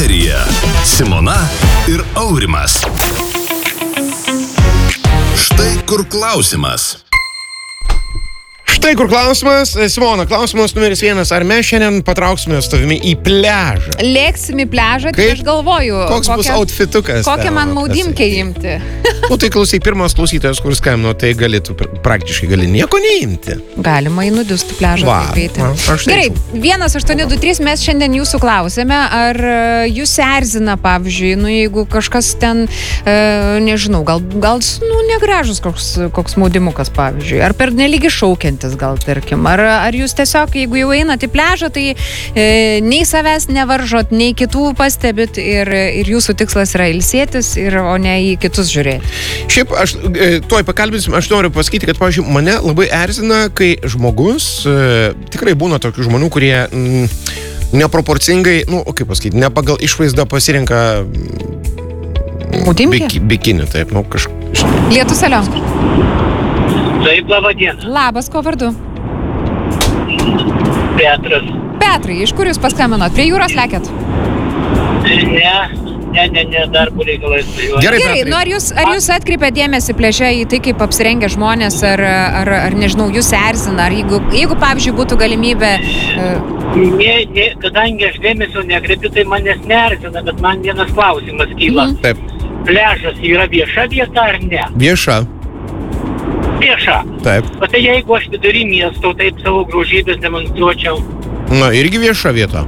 Eteryje Simona ir Aurimas. Štai kur klausimas. Štai kur klausimas. Simona, klausimas numeris 1. Ar mes šiandien patrauksime su tavimi į pliažą? Lėksim į pliažą, tai aš galvoju. Koks bus outfitukas? Kokią man maudimkę imti? Tai klausai, pirmas klausytojas, kur skambino, tai praktiškai gali nieko neimti. Galima į nudistų pliažą. Gerai, 1823 mes šiandien jūsų klausėme, ar jūs erzina, pavyzdžiui, jeigu kažkas ten, nežinau, gal negražus koks maudimukas, pavyzdžiui, ar per nelygi šaukiantis, gal tarkim, ar jūs tiesiog, jeigu jau einat į pliažą, tai nei savęs nevaržot, nei kitų pastebit ir jūsų tikslas yra ilsėtis, o ne į kitus žiūrėti. Šiaip, aš tuoj pakalbėsim, aš noriu pasakyti, kad, pavyzdžiui, mane labai erzina, kai žmogus, tikrai būna tokių žmonių, kurie neproporcingai, kaip pasakyti, ne pagal išvaizdą pasirenka bikinį, taip, Lietus, alio. Taip, laba diena. Labas, ko vardu? Petras. Petrai, iš kur jūs paskambinot? Prie jūros lekėt? Ne, darbo reikalais. Gerai, ar jūs atkreipėt dėmesį pliaže į tai, kaip apsirengia žmonės, ar nežinau, jūs erzina, ar jeigu pavyzdžiui, būtų galimybė... Ne, kadangi aš dėmesio nekreipiu, tai manęs neerzina, bet man vienas klausimas kyla. Taip. Pliažas yra vieša vieta ar ne? Vieša. Taip. O tai jeigu aš vidury miesto, taip savo grožybės demonstruočiau. Irgi vieša vieta.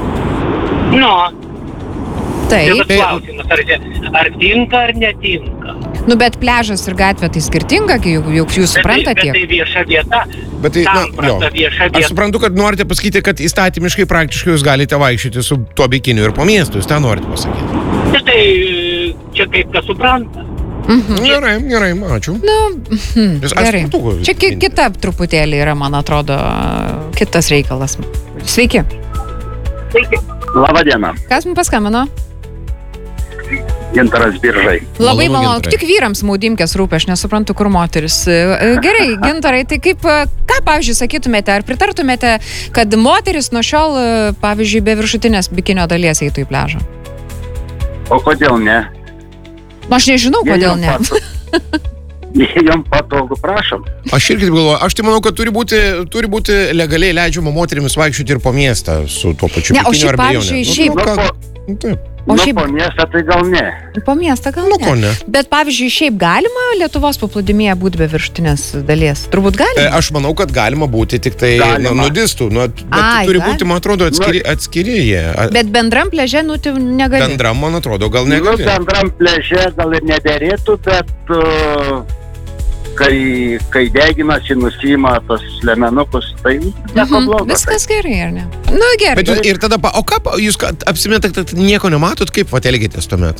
Taip. Klausimas, ar tinka ar netinka? Bet pliažas ir gatvė tai skirtinga, juk jūs suprantate tiek. Bet tai vieša vieta. Vieša vieta. Aš suprantu, kad norite pasakyti, kad įstatymiškai praktiškai jūs galite vaikščioti su tuo bikiniu ir po miestų, jūs tą norite pasakyti. Tai čia kaip kas supranta. Gerai, ačiū. Gerai. Čia kita truputėlį yra, man atrodo, kitas reikalas. Sveiki. Sveiki. Labą dieną. Kas mums paskambino? Gintaras Biržai. Labai malonu. Tik vyrams maudimkės rūpia, aš nesuprantu, kur moteris. Gerai, Gintarai, tai ką, pavyzdžiui, sakytumėte, ar pritartumėte, kad moteris nuo šiol, pavyzdžiui, be viršutinės bikinio dalies eitų į pliažą? O kodėl ne? Aš nežinau, kodėl ne. Jom patogu, prašom. Aš irgi galvoju, aš tai manau, kad turi būti legaliai leidžiama moterimis vaikščioti ir po miestą su tuo pačiu bikiniu arba jau ne. Po miestą tai gal ne. Po miestą gal ne. Bet pavyzdžiui, šiaip galima Lietuvos paplūdimyje būti be viršutinės dalies? Turbūt galima? Aš manau, kad galima būti tik tai nudistų. Bet turi būti, man atrodo, atskiri jie. Bet bendram pliaže, negali? Bendram, man atrodo, gal negali. Bendram pliaže gal ir nederėtų, bet... Kai deginasi, nusima tos lemenukus, tai nieko blogo. Viskas gerai, ar ne? Gerai. Bet ir tada, o ką, jūs apsimetat, kad nieko nematot, kaip elgitės tuomet?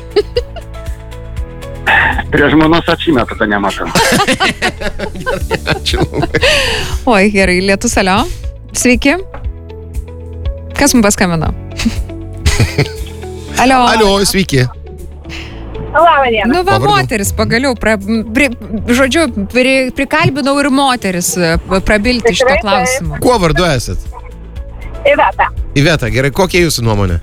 Prie žmonos apsimetu, kad nematau. Ačiū. Oi, gerai, Lietus, alio. Sveiki. Kas mums paskambino? Alio, sveiki. Labą dieną. Moteris pagaliau, prikalbinau ir moteris prabilti šito klausimu. Kuo vardu esat? Iveta, gerai, kokia jūsų nuomonė?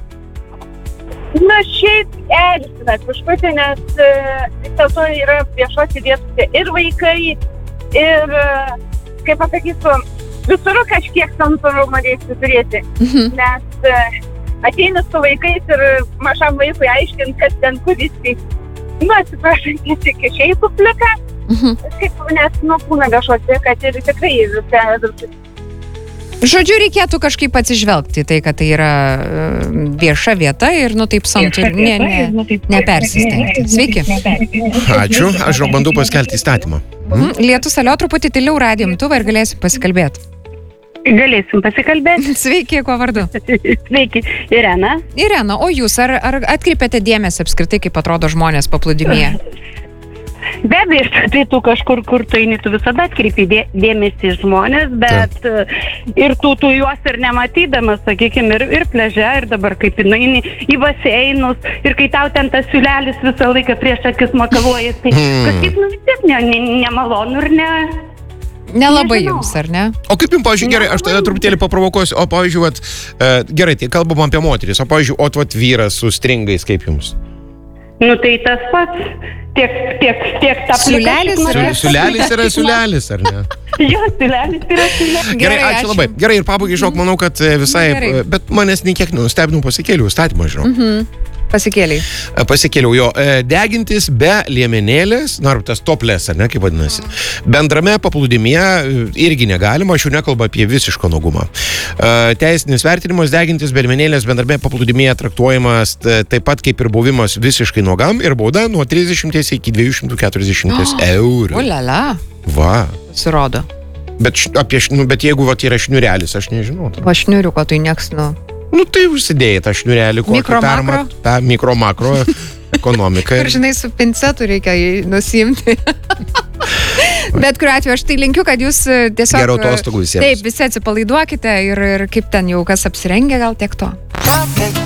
Šiaip erzina kažkokia, nes vis dėlto yra viešose vietose ir vaikai, ir, kaip pasakysiu, visur kažkiek santūrumo reiktų turėti, nes ateina su vaikais ir mažam vaikui aiškint, kas ten kuris vyksta. Atsiprašau, nesikišiai publika, kaip nes būna viešuose, kad ir tikrai visą. Žodžiu, reikėtų kažkaip atsižvelgti tai, kad tai yra vieša vieta ir, taip santūriai, nepersistengti. Sveiki. Ačiū, aš bandau paskelbti įstatymą. Lietus, alio, truputį tyliau radijo imtuvą ir galėsim pasikalbėti. Galėsim pasikalbėti. Sveiki, kuo vardu? Sveiki, Irena. Irena, o jūs, ar atkreipiate dėmesį apskritai, kaip atrodo žmonės paplūdimyje? Be abejo, tai tu kažkur, kur tu eini, tu visada atkreipi dėmesį žmonės, bet ir tu juos ir nematydamas, sakykime, ir pliaže, ir dabar kaip eini į baseinus, ir kai tau ten tas siūlelis visą laiką prieš akis makaluojas, tai kažkaip vis tiek nemalonu ir ne... Nelabai jums, ar ne? O kaip jums, pavyzdžiui, gerai, aš tada truputėlį paprovokuosiu, o pavyzdžiui, vat, gerai, tai kalbam apie moteris, o pavyzdžiui, vat vyras su stringais, kaip jums? Nu tai tas pats, tiek ta Siūlelis yra- Siūlelis yra siūlelis, ar ne? Jo, siūlelis yra siūlelis. Gerai, ačiū labai. Gerai, ir pabaigai, žinok, manau, kad visai, Gerai. bet manęs niekiek nustebinau, pasikėliau įstatymą, žinok. Pasikėliai. Pasikėliau jo, degintis be liemenėlės, na, ar tas topless, ar ne, kaip vadinasi. Bendrame paplūdimyje irgi negalima, aš jau nekalbu apie visišką nuogumą. Teisinis vertinimas degintis be liemenėlės bendrame paplūdimyje traktuojamas taip pat kaip ir buvimas visiškai nuogam ir bauda nuo 30 iki 240 eurų. Ulala, Va. pasirodo. Bet jeigu va, yra šniurelis, aš nežinau. Po šniuriuko tai nieks, Nu tai užsidėjai tą šniurelį, Mikro, makro? tą mikro makro ekonomiką. Ir žinai, su pincetu reikia jį nusimti. Bet kuriuo atveju aš tai linkiu, kad jūs tiesiog... Gerų atostogų visiems. Taip, visi atsipalaiduokite ir kaip ten jau kas apsirengia, gal tiek to.